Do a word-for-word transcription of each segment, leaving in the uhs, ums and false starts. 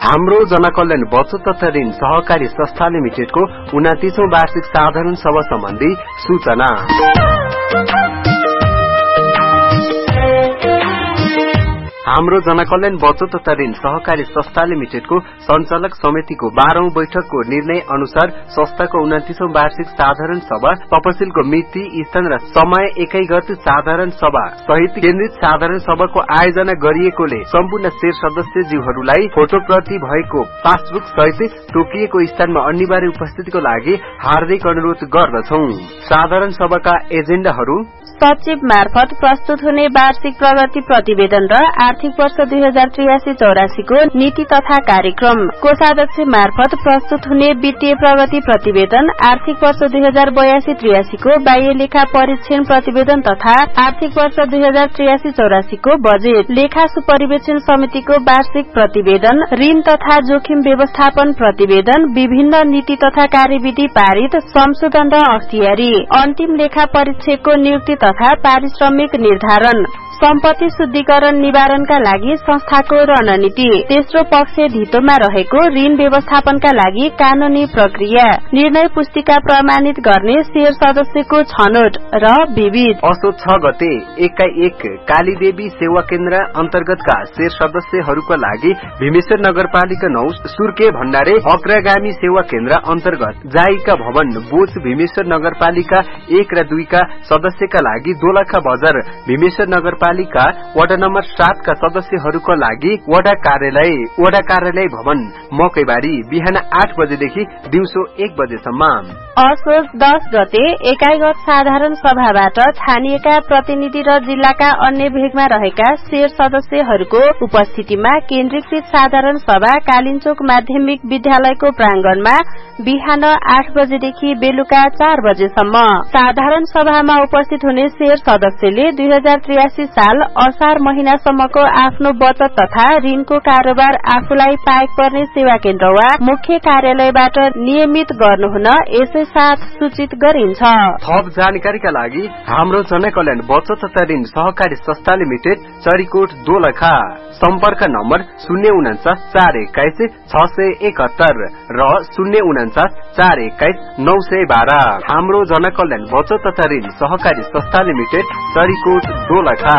हाम्रो जनकल्याण बचत तथा ऋण सहकारी संस्था लिमिटेडको उनातीसौं वार्षिक साधारण सभा सम्बन्धी सूचना। हाम्रो जनकल्याण बचत तथा ऋण सहकारी संस्था लिमिटेडको संचालक समितिको बाह्रौं बैठकको निर्णय अनुसार संस्थाको उनातीसौं वार्षिक साधारण सभा तपसिलको मिति, स्थान र समय एकै गते साधारण सभा सहित केन्द्रित साधारण सभाको आयोजना गरिएकोले सम्पूर्ण शेर सदस्यज्यूहरूलाई फोटोप्रति भएको पासबुक सहित तोकिएको स्थानमा अनिवार्य उपस्थितिको लागि हार्दिक अनुरोध गर्दछौं। साधारण सभाका एजेण्डाहरू: सचिव मार्फत प्रस्तुत हुने वार्षिक प्रगति प्रतिवेदन र आर्थिक वर्ष दुई हजार त्रियासी चौरासी को नीति तथा कार्यक्रम, कोषाध्यक्ष मार्फत प्रस्तुत हुने वित्तीय प्रगति प्रतिवेदन, आर्थिक वर्ष दुई हजार बयासी त्रियासी को बाह्य लेखा परीक्षण प्रतिवेदन तथा आर्थिक वर्ष दुई हजार त्रियासी चौरासी को बजेट, लेखा सुपरिवेक्षण समितिको वार्षिक प्रतिवेदन, ऋण तथा जोखिम व्यवस्थापन प्रतिवेदन, विभिन्न नीति तथा कार्यविधि पारित, संशोधन र अख्तियारी, अन्तिम लेखा परीक्षकको नियुक्ति तथा पारिश्रमिक निर्धारण, सम्पत्ति शुद्धिकरण निवारणका लागि संस्थाको रणनीति, तेस्रो पक्ष धितोमा रहेको ऋण व्यवस्थापनका लागि कानूनी प्रक्रिया, निर्णय पुस्तिका प्रमाणित गर्ने शेर सदस्यको छनौट र विविध। असोज छ गते एकाइ एक कालीदेवी सेवा केन्द्र अन्तर्गतका शेर सदस्यहरूका लागि भीमेश्वर नगरपालिका नौ सुर्के भण्डारे अग्रगामी सेवा केन्द्र अन्तर्गत जाइका भवन बोझ भीमेश्वर नगरपालिका एक र दुई का सदस्यका लागि दोलखा बजार भीमेश्वर नगरपालिका वडा नम्बर सात का सदस्यहरूका लागि वडा कार्यालय वडा कार्यालय भवन मकैबारी बिहान आठ बजेदेखि दिउँसो एक बजेसम्म। असोज दस गते एकाइगत साधारण सभाबाट छानिएका प्रतिनिधि र जिल्लाका अन्य भेगमा रहेका शेर सदस्यहरूको उपस्थितिमा केन्द्रीकृत साधारण सभा कालिन्चोक माध्यमिक विद्यालयको प्रांगणमा बिहान आठ बजेदेखि बेलुका चार बजेसम्म। साधारण सभामा उपस्थित हुने शेर सदस्यले दुई हजार त्रियासी साल असार महिनासम्मको आफ्नो बचत तथा ऋणको कारोबार आफूलाई पाएक पर्ने सेवा केन्द्र वा मुख्य कार्यालयबाट नियमित गर्नुहुन यसै साथ सूचित गरिन्छ। थप जानकारीका लागि हाम्रो जनकल्याण बचत तथा ऋण सहकारी संस्था लिमिटेड चरीकोट दोलखा, सम्पर्क नम्बर शून्य उनाचास चार एक्काइस छ सय एकहत्तर र शून्य उनाचास चार एक्काइस नौ सय बाह्र। हाम्रो जनकल्याण बचत तथा ऋण सहकारी संस्था लिमिटेड चरीकोट दोलखा।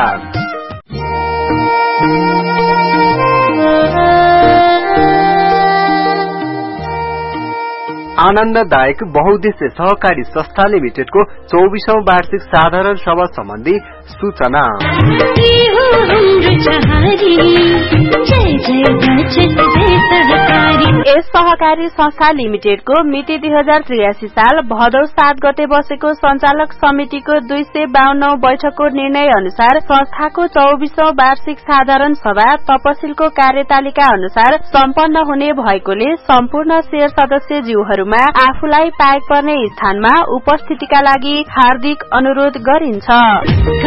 आनन्ददायक बहुद्देश्य सहकारी संस्था लिमिटेडको चौबीसौं वार्षिक साधारण सभा सम्बन्धी सूचना। यस सहकारी संस्था लिमिटेडको मिति दुई हजार त्रियासी साल भदौ सात गते बसेको संचालक समितिको दुई सय बाहन्नौ बैठकको निर्णय अनुसार संस्थाको चौबीसौं वार्षिक साधारण सभा तपसिलको कार्यतालिका अनुसार सम्पन्न हुने भएकोले सम्पूर्ण शेर सदस्यज्यूहरूमा आफूलाई पाएक पर्ने स्थानमा उपस्थितिका लागि हार्दिक अनुरोध गरिन्छ।